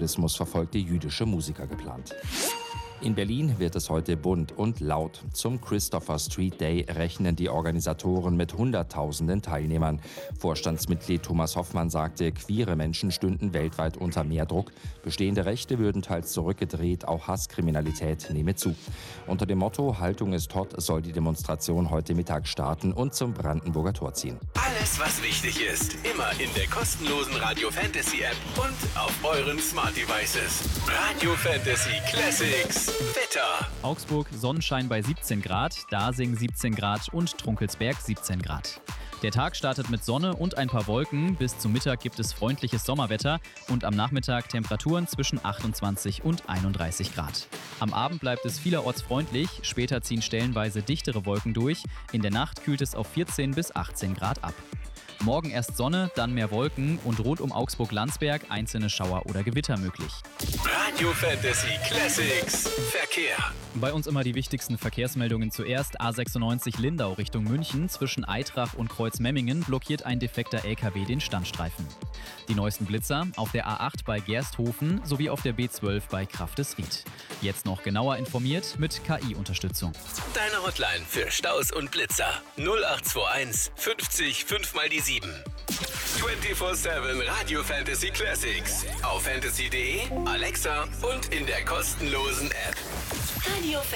Nationalismus verfolgte jüdische Musiker geplant. In Berlin wird es heute bunt und laut. Zum Christopher Street Day rechnen die Organisatoren mit Hunderttausenden Teilnehmern. Vorstandsmitglied Thomas Hoffmann sagte, queere Menschen stünden weltweit unter mehr Druck. Bestehende Rechte würden teils zurückgedreht, auch Hasskriminalität nehme zu. Unter dem Motto Haltung ist hot soll die Demonstration heute Mittag starten und zum Brandenburger Tor ziehen. Alles, was wichtig ist, immer in der kostenlosen Radio Fantasy App und auf euren Smart Devices. Radio Fantasy Classics. Wetter. Augsburg Sonnenschein bei 17 Grad, Dasing 17 Grad und Trunkelsberg 17 Grad. Der Tag startet mit Sonne und ein paar Wolken. Bis zum Mittag gibt es freundliches Sommerwetter und am Nachmittag Temperaturen zwischen 28 und 31 Grad. Am Abend bleibt es vielerorts freundlich, später ziehen stellenweise dichtere Wolken durch. In der Nacht kühlt es auf 14 bis 18 Grad ab. Morgen erst Sonne, dann mehr Wolken und rund um Augsburg-Landsberg einzelne Schauer oder Gewitter möglich. Radio Fantasy Classics Verkehr. Bei uns immer die wichtigsten Verkehrsmeldungen zuerst. A96 Lindau Richtung München. Zwischen Aitrach und Kreuzmemmingen blockiert ein defekter LKW den Standstreifen. Die neuesten Blitzer auf der A8 bei Gersthofen sowie auf der B12 bei Kraftesried. Jetzt noch genauer informiert mit KI-Unterstützung. Deine Hotline für Staus und Blitzer 0821 50 5 mal die 7. 24/7 Radio Fantasy Classics. Auf fantasy.de, Alexa und in der kostenlosen App. Radio